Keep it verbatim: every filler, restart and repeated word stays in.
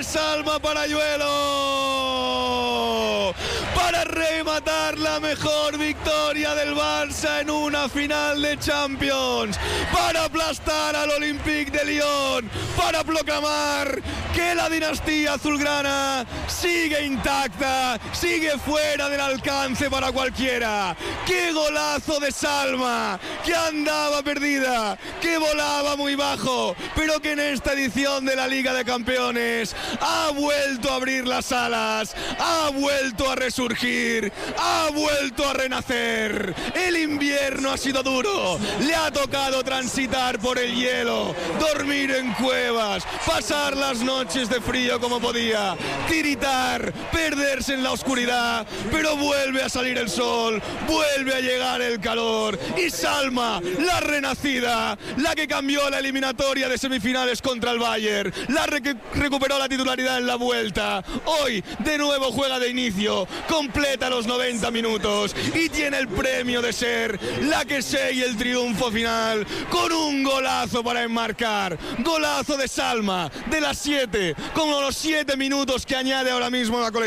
Salma Parayuelo para rematar la mejor victoria del Barça en una final de Champions, para aplastar al Olympique de Lyon, para proclamar que la dinastía azulgrana sigue intacta, sigue fuera del alcance para cualquiera. ¡Qué golazo de Salma! Que andaba perdida, que volaba muy bajo, pero que en esta edición de la Liga de Campeones ha vuelto a abrir las alas, ha vuelto a resurgir, ha vuelto a renacer. El invierno ha sido duro, le ha tocado transitar por el hielo, dormir en cuevas, pasar las noches de frío como podía, tiritar, perderse en la oscuridad, pero vuelve a salir el sol, vuelve a llegar el calor, y Salma, la renacida, la que cambió la eliminatoria de semifinales contra el Bayern, la que recuperó la titularidad en la vuelta, hoy de nuevo juega de inicio, completa los noventa minutos y tiene el premio de ser la que selle el triunfo final con un golazo para enmarcar, golazo de Salma, de las siete, como los siete minutos que añade ahora mismo la colección.